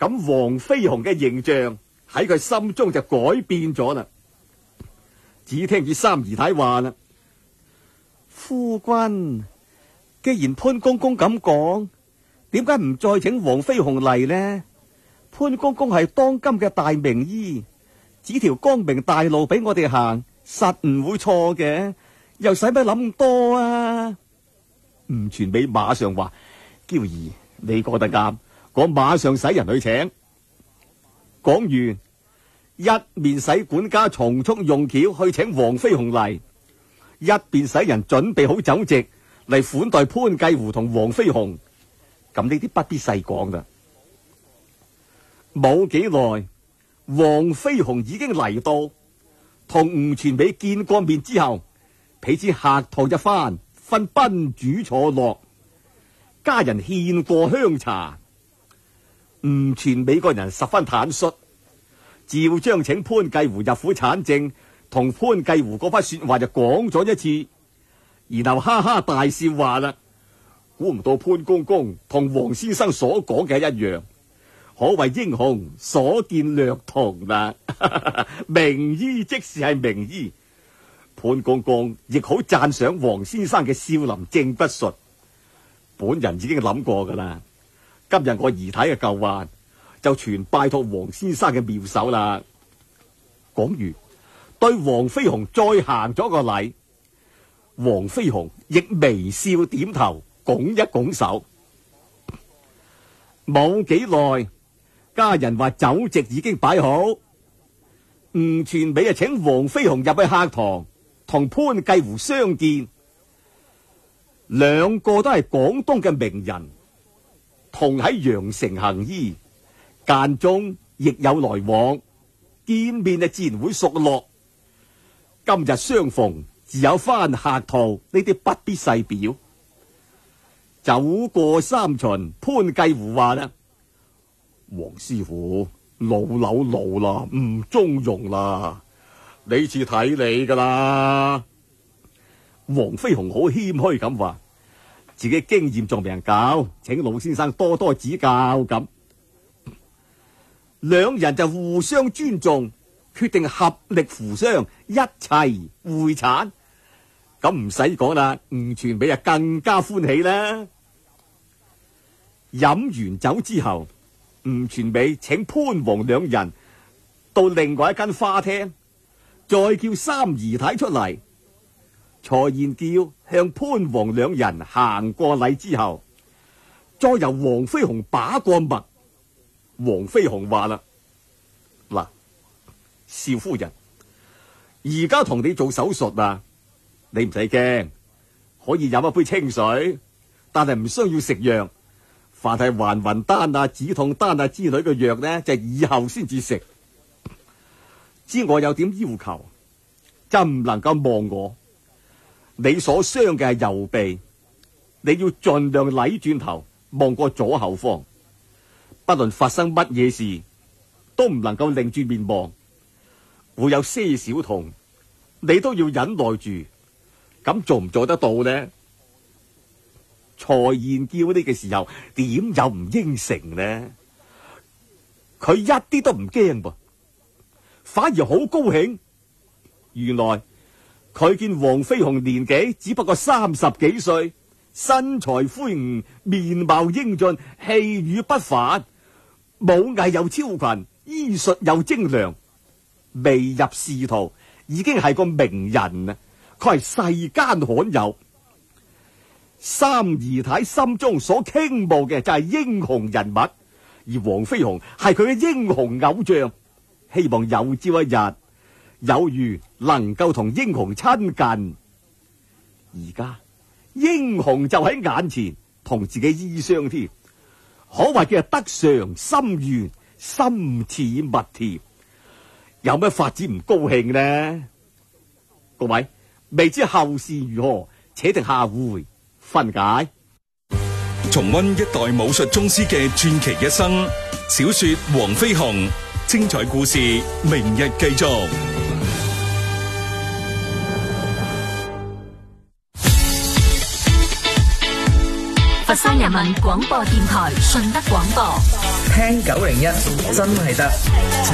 咁黃飛鴻嘅形象喺佢心中就改變咗啦。只聽住三姨太話啦：夫君，既然潘公公咁講，點解唔再請黃飛鴻嚟呢？潘公公係當今嘅大名醫，指條光明大路俾我哋行，實唔會錯嘅，又使乜諗咁多啊？吳傳美馬上話：嬌兒，你覺得啱，我馬上使人去請。講完，一面使管家從速用轎去請黃飛鴻嚟，一邊使人準備好酒席嚟款待潘繼湖同黃飛鴻。咁呢啲不必細講啦。冇幾耐，黃飛鴻已經嚟到，同吳傳美見過面之後，彼此客套一番，分賓主坐落，家人獻過香茶。吳傳美個人十分坦率，照將請潘繼湖入府產證同潘繼湖嗰番說話就講咗一次，然後哈哈大笑話啦：估唔到潘公公同黃先生所講嘅一樣，可謂英雄所見略同啦。名醫即是係名醫，潘公公亦好讚賞黃先生嘅少林正筆術。本人已經諗過噶啦，今日我姨太嘅舊患就全拜託黃先生嘅妙手啦。講完，對黃飛鴻再行咗個禮，黃飛鴻亦微笑點頭，拱一拱手。冇幾耐，家人話酒席已經擺好，吳傳美請黃飛鴻入去客堂同潘繼湖相見。兩個都係廣東嘅名人，同喺陽城行醫，間中亦有來往，見面自然會熟絡。今日相逢，自有番客套，呢啲不必細表。走過三巡，潘繼湖話啦：黃師傅老柳老啦，唔中用啦，呢次睇你噶啦。黃飛鴻好謙虛咁話，自己經驗仲未人教，請老先生多多指教咁。兩人就互相尊重，決定合力扶傷，一齊會產。咁唔使講啦，吳傳美更加歡喜啦。飲完酒之後，吳傳美請潘黃兩人到另外一間花廳，再叫三姨太出嚟。蔡燕嬌向潘黃兩人行過禮之後，再由黃飛鴻把過脈。黃飛鴻話啦：嗱，少夫人，而家同你做手術啊，你唔使驚，可以飲一杯清水，但係唔需要食藥。凡係還魂丹啊、止痛丹啊之類嘅藥呢，就以後先至食。知我有點要求，就唔能夠望我。你所傷嘅係右臂，你要盡量擰轉頭望過左後方，不論發生乜嘢事，都唔能夠擰住面望，會有些少痛，你都要忍耐住。咁做唔做得到呢？蔡燕嬌呢個時候點有唔應承呢？佢一啲都唔驚噃，反而好高興。原來佢見黃飛鴻年紀只不過30幾歲，身材魁梧，面貌英俊，氣宇不凡，武藝又超群，醫術又精良，未入仕途已經係個名人啊！佢係世間罕有。三姨太心中所傾慕嘅就係英雄人物，而黃飛鴻係佢嘅英雄偶像，希望有朝一日有緣能夠同英雄親近。而家英雄就喺眼前，同自己醫傷添，可謂叫得償心願，心似蜜甜。有咩法子唔高興呢？各位未知後事如何，且聽下回分解。 重溫一代武術宗師嘅傳奇一生，小說《黃飛鴻》，精彩故事明日繼續。 佛佛山人民廣播電台順德廣播， 聽901真係得。